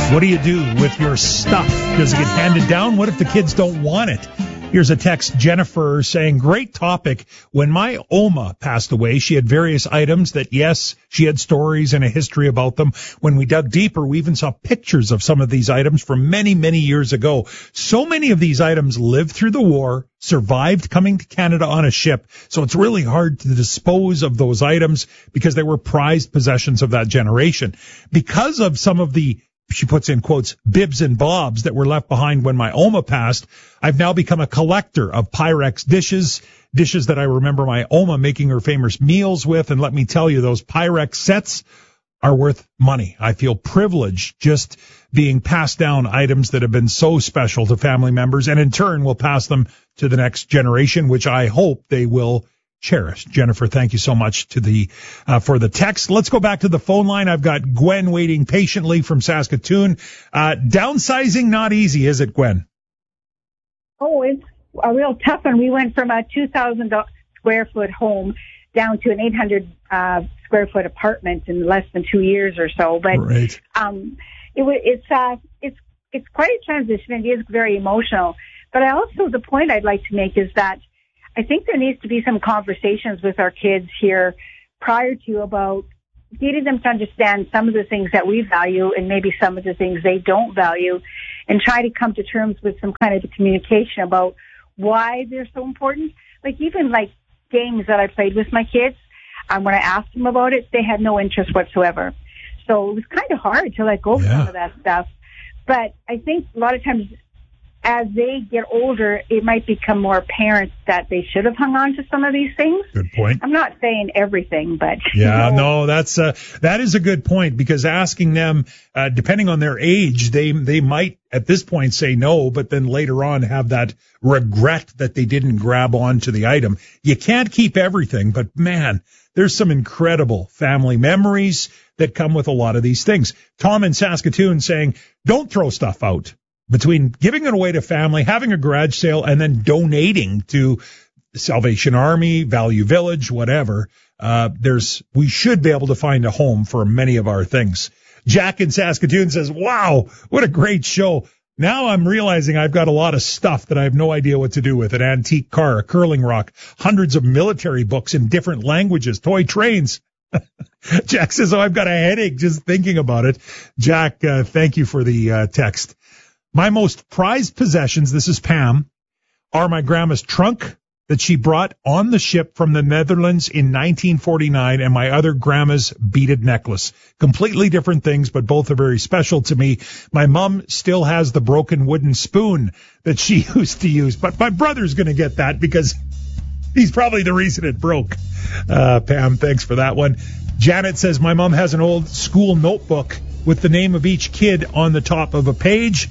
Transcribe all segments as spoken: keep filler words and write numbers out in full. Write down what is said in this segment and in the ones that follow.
What do you do with your stuff? Does it get handed down? What if the kids don't want it? Here's a text, Jennifer, saying, great topic. When my Oma passed away, she had various items that, yes, she had stories and a history about them. When we dug deeper, we even saw pictures of some of these items from many, many years ago. So many of these items lived through the war, survived coming to Canada on a ship. So it's really hard to dispose of those items because they were prized possessions of that generation. Because of some of the, she puts in quotes, bibs and bobs that were left behind when my Oma passed, I've now become a collector of Pyrex dishes, dishes that I remember my Oma making her famous meals with. And let me tell you, those Pyrex sets are worth money. I feel privileged just being passed down items that have been so special to family members, and in turn will pass them to the next generation, which I hope they will cherish. Jennifer, thank you so much to the uh, for the text. Let's go back to the phone line. I've got Gwen waiting patiently from Saskatoon. Uh, downsizing not easy, is it, Gwen? Oh, it's a real tough one. We went from a two thousand square foot home down to an eight hundred uh, square foot apartment in less than two years or so. But right. um, it, it's uh, it's it's quite a transition. It is very emotional. But I also, the point I'd like to make is that I think there needs to be some conversations with our kids here prior to about getting them to understand some of the things that we value and maybe some of the things they don't value, and try to come to terms with some kind of communication about why they're so important. Like even like games that I played with my kids, um, when I asked them about it, they had no interest whatsoever. So it was kind of hard to let go of yeah. some of that stuff. But I think a lot of times as they get older, it might become more apparent that they should have hung on to some of these things. Good point. I'm not saying everything, but yeah, you know. no, that's uh, that is a good point, because asking them, uh, depending on their age, they they might at this point say no, but then later on have that regret that they didn't grab onto the item. You can't keep everything, but man, there's some incredible family memories that come with a lot of these things. Tom in Saskatoon saying, don't throw stuff out. Between giving it away to family, having a garage sale, and then donating to Salvation Army, Value Village, whatever, uh, there's, we should be able to find a home for many of our things. Jack in Saskatoon says, wow, what a great show. Now I'm realizing I've got a lot of stuff that I have no idea what to do with. An antique car, a curling rock, hundreds of military books in different languages, toy trains. Jack says, oh, I've got a headache just thinking about it. Jack, uh, thank you for the uh, text. My most prized possessions, this is Pam, are my grandma's trunk that she brought on the ship from the Netherlands in nineteen forty-nine, and my other grandma's beaded necklace. Completely different things, but both are very special to me. My mom still has the broken wooden spoon that she used to use, but my brother's going to get that because he's probably the reason it broke. Uh, Pam, thanks for that one. Janet says, my mom has an old school notebook with the name of each kid on the top of a page.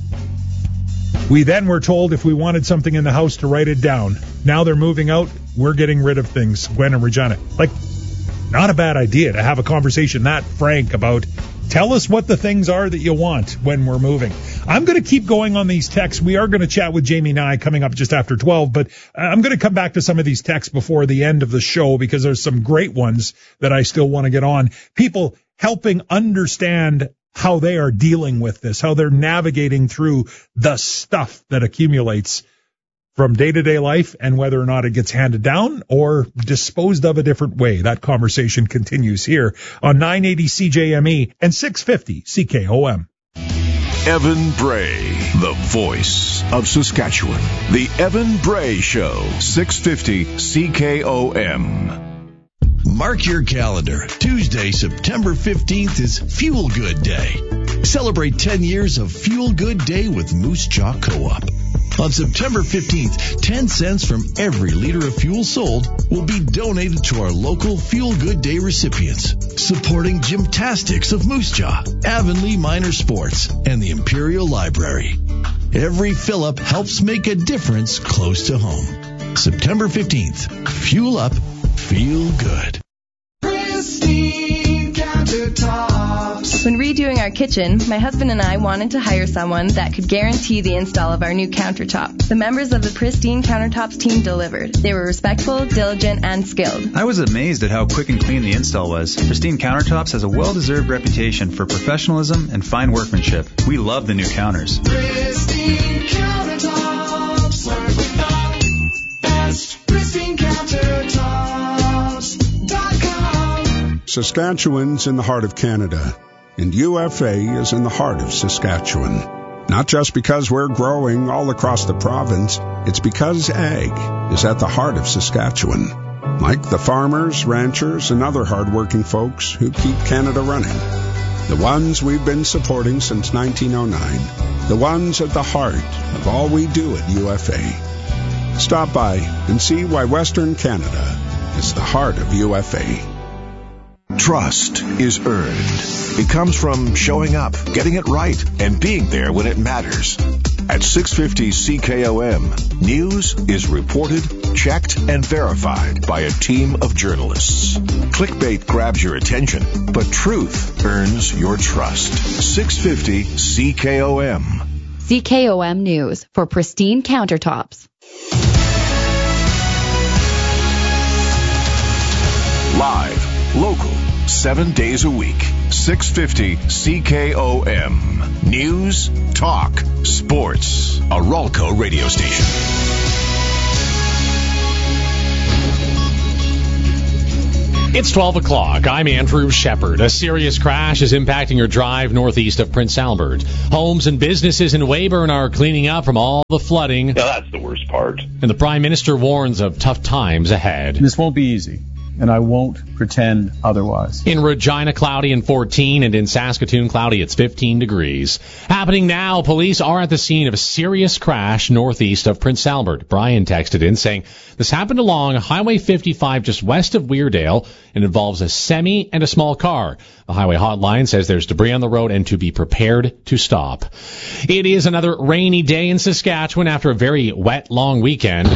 We then were told if we wanted something in the house to write it down. Now they're moving out. We're getting rid of things. Gwen and Regina. Like, not a bad idea to have a conversation that frank about tell us what the things are that you want when we're moving. I'm going to keep going on these texts. We are going to chat with Jamie Nye coming up just after twelve, but I'm going to come back to some of these texts before the end of the show because there's some great ones that I still want to get on. People helping understand how they are dealing with this, how they're navigating through the stuff that accumulates from day-to-day life and whether or not it gets handed down or disposed of a different way. That conversation continues here on nine eighty C J M E and six fifty C K O M. Evan Bray, the voice of Saskatchewan. The Evan Bray Show, six fifty C K O M. Mark your calendar. Tuesday, September fifteenth is Fuel Good Day. Celebrate ten years of Fuel Good Day with Moose Jaw Co-op. On September fifteenth, ten cents from every liter of fuel sold will be donated to our local Fuel Good Day recipients, supporting Gymtastics of Moose Jaw, Avonlea Minor Sports, and the Imperial Library. Every fill-up helps make a difference close to home. September fifteenth, fuel up, feel good. Pristine countertops. When redoing our kitchen, my husband and I wanted to hire someone that could guarantee the install of our new countertop. The members of the Pristine Countertops team delivered. They were respectful, diligent, and skilled. I was amazed at how quick and clean the install was. Pristine Countertops has a well-deserved reputation for professionalism and fine workmanship. We love the new counters. Pristine Countertops, work without best. Pristine Countertops dot com. Saskatchewan's in the heart of Canada, and U F A is in the heart of Saskatchewan. Not just because we're growing all across the province, it's because ag is at the heart of Saskatchewan. Like the farmers, ranchers, and other hard-working folks who keep Canada running. The ones we've been supporting since nineteen oh nine. The ones at the heart of all we do at U F A. Stop by and see why Western Canada is the heart of U F A. Trust is earned. It comes from showing up, getting it right, and being there when it matters. At six fifty C K O M, news is reported, checked, and verified by a team of journalists. Clickbait grabs your attention, but truth earns your trust. six fifty C K O M. C K O M News for Pristine Countertops. Live, local, seven days a week. six fifty C K O M. News, talk, sports. A Ralco radio station. It's twelve o'clock. I'm Andrew Shepard. A serious crash is impacting your drive northeast of Prince Albert. Homes and businesses in Weyburn are cleaning up from all the flooding. Yeah, that's the worst part. And the Prime Minister warns of tough times ahead. This won't be easy, and I won't pretend otherwise. In Regina, cloudy and fourteen, and in Saskatoon, cloudy, it's fifteen degrees. Happening now, police are at the scene of a serious crash northeast of Prince Albert. Brian texted in saying, this happened along Highway fifty-five just west of Weirdale and involves a semi and a small car. The highway hotline says there's debris on the road and to be prepared to stop. It is another rainy day in Saskatchewan after a very wet, long weekend.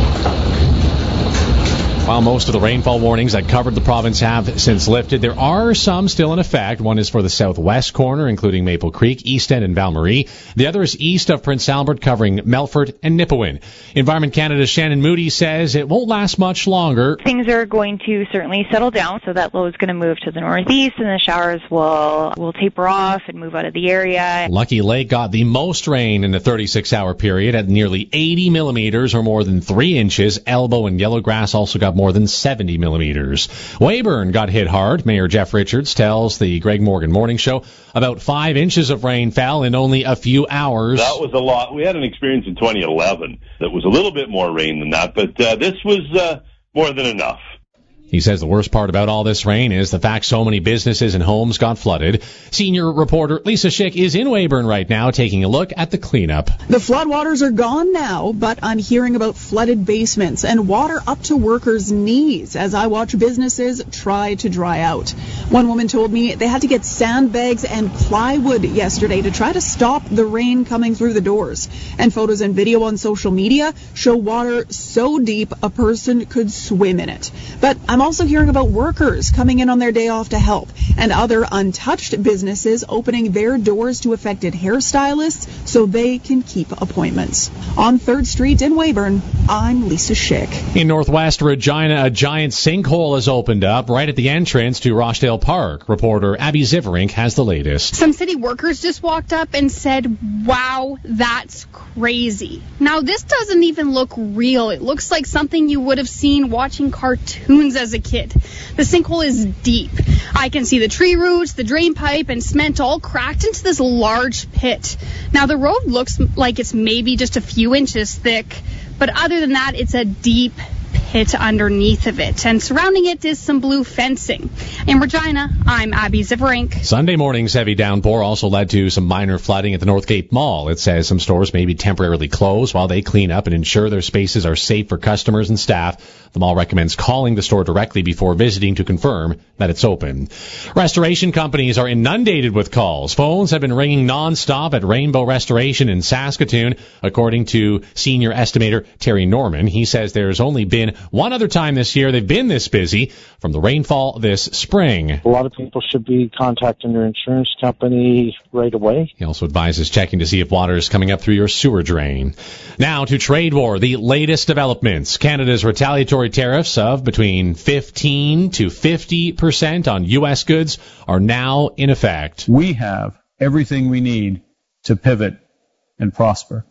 While most of the rainfall warnings that covered the province have since lifted, there are some still in effect. One is for the southwest corner, including Maple Creek, East End, and Val-Marie. The other is east of Prince Albert, covering Melfort and Nipawin. Environment Canada's Shannon Moody says it won't last much longer. Things are going to certainly settle down, so that low is going to move to the northeast, and the showers will will taper off and move out of the area. Lucky Lake got the most rain in the thirty-six hour period at nearly eighty millimeters, or more than three inches. Elbow and Yellowgrass also got more than seventy millimeters. Weyburn got hit hard. Mayor Jeff Richards tells the Greg Morgan Morning Show about five inches of rain fell in only a few hours. That was a lot. We had an experience in twenty eleven that was a little bit more rain than that, but uh, this was uh, more than enough. He says the worst part about all this rain is the fact so many businesses and homes got flooded. Senior reporter Lisa Schick is in Weyburn right now taking a look at the cleanup. The floodwaters are gone now, but I'm hearing about flooded basements and water up to workers' knees as I watch businesses try to dry out. One woman told me they had to get sandbags and plywood yesterday to try to stop the rain coming through the doors. And photos and video on social media show water so deep a person could swim in it. But I'm I'm also hearing about workers coming in on their day off to help, and other untouched businesses opening their doors to affected hairstylists so they can keep appointments. On third Street in Weyburn, I'm Lisa Schick. In Northwest Regina, a giant sinkhole has opened up right at the entrance to Rochdale Park. Reporter Abby Ziverink has the latest. Some city workers just walked up and said, wow, that's crazy. Now, this doesn't even look real. It looks like something you would have seen watching cartoons as a kid. The sinkhole is deep. I can see the tree roots, the drain pipe, and cement all cracked into this large pit. Now, the road looks like it's maybe just a few inches thick, but other than that, it's a deep pit underneath of it, and surrounding it is some blue fencing. In Regina, I'm Abby Ziverink. Sunday morning's heavy downpour also led to some minor flooding at the Northgate Mall. It says some stores may be temporarily closed while they clean up and ensure their spaces are safe for customers and staff. The mall recommends calling the store directly before visiting to confirm that it's open. Restoration companies are inundated with calls. Phones have been ringing nonstop at Rainbow Restoration in Saskatoon. According to senior estimator Terry Norman, he says there's only been one other time this year they've been this busy from the rainfall this spring. A lot of people should be contacting their insurance company right away. He also advises checking to see if water is coming up through your sewer drain. Now to trade war, the latest developments. Canada's retaliatory tariffs of between fifteen to fifty percent on U S goods are now in effect. We have everything we need to pivot and prosper.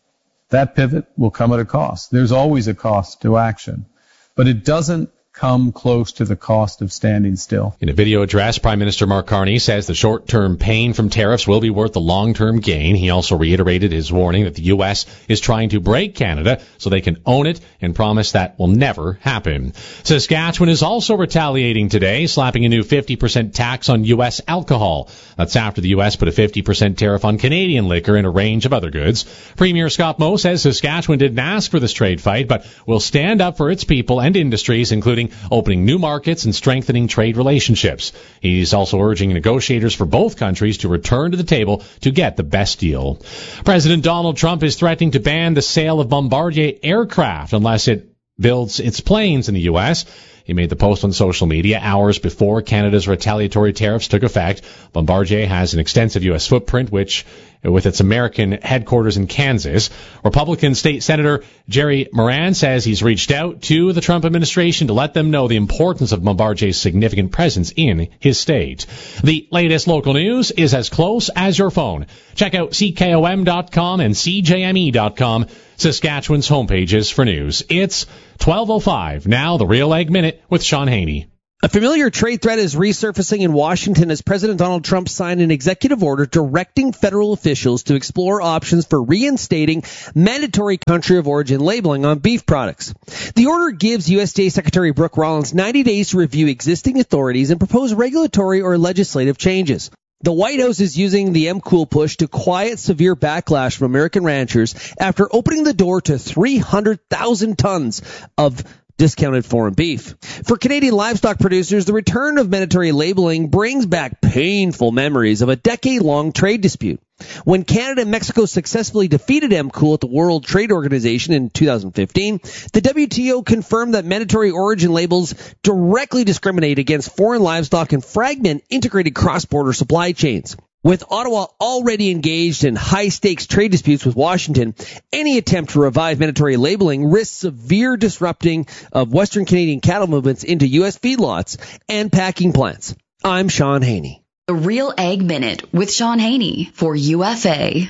That pivot will come at a cost. There's always a cost to action, but it doesn't come close to the cost of standing still. In a video address, Prime Minister Mark Carney says the short-term pain from tariffs will be worth the long-term gain. He also reiterated his warning that the U S is trying to break Canada so they can own it and promise that will never happen. Saskatchewan is also retaliating today, slapping a new fifty percent tax on U S alcohol. That's after the U S put a fifty percent tariff on Canadian liquor and a range of other goods. Premier Scott Moe says Saskatchewan didn't ask for this trade fight, but will stand up for its people and industries, including opening new markets and strengthening trade relationships. He's also urging negotiators for both countries to return to the table to get the best deal. President Donald Trump is threatening to ban the sale of Bombardier aircraft unless it builds its planes in the U S. He made the post on social media hours before Canada's retaliatory tariffs took effect. Bombardier has an extensive U S footprint, which, with its American headquarters in Kansas. Republican State Senator Jerry Moran says he's reached out to the Trump administration to let them know the importance of Bombardier's significant presence in his state. The latest local news is as close as your phone. Check out C K O M dot com and C J M E dot com, Saskatchewan's homepages for news. It's twelve oh five. Now the Real Ag Minute with Sean Haney. A familiar trade threat is resurfacing in Washington as President Donald Trump signed an executive order directing federal officials to explore options for reinstating mandatory country of origin labeling on beef products. The order gives U S D A Secretary Brooke Rollins ninety days to review existing authorities and propose regulatory or legislative changes. The White House is using the M Cool push to quiet severe backlash from American ranchers after opening the door to three hundred thousand tons of discounted foreign beef. For Canadian livestock producers, the return of mandatory labeling brings back painful memories of a decade-long trade dispute. When Canada and Mexico successfully defeated M Cool at the World Trade Organization in two thousand fifteen, the W T O confirmed that mandatory origin labels directly discriminate against foreign livestock and fragment integrated cross-border supply chains. With Ottawa already engaged in high-stakes trade disputes with Washington, any attempt to revive mandatory labeling risks severe disrupting of Western Canadian cattle movements into U S feedlots and packing plants. I'm Sean Haney. The Real Ag Minute with Sean Haney for U F A.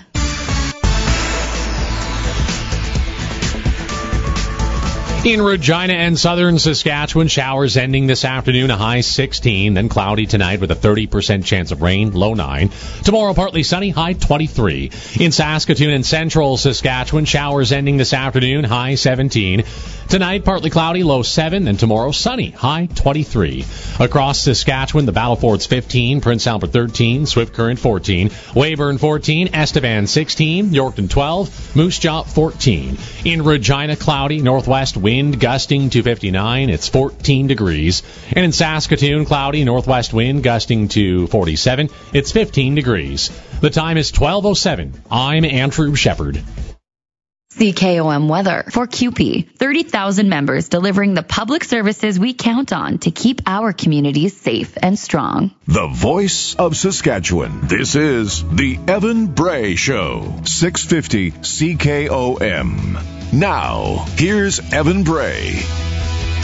In Regina and southern Saskatchewan, showers ending this afternoon, a high sixteen, then cloudy tonight with a thirty percent chance of rain, low nine. Tomorrow, partly sunny, high twenty-three. In Saskatoon and central Saskatchewan, showers ending this afternoon, high seventeen. Tonight, partly cloudy, low seven, and tomorrow, sunny, high twenty-three. Across Saskatchewan, the Battlefords fifteen, Prince Albert thirteen, Swift Current fourteen, Weyburn fourteen, Estevan sixteen, Yorkton twelve, Moose Jaw fourteen. In Regina, cloudy, northwest wind gusting to fifty-nine, it's fourteen degrees. And in Saskatoon, cloudy, northwest wind gusting to forty-seven, it's fifteen degrees. The time is twelve oh seven. I'm Andrew Shepard. C K O M weather for C U P E. thirty thousand members delivering the public services we count on to keep our communities safe and strong. The voice of Saskatchewan. This is the Evan Bray Show. six fifty C K O M. Now, here's Evan Bray.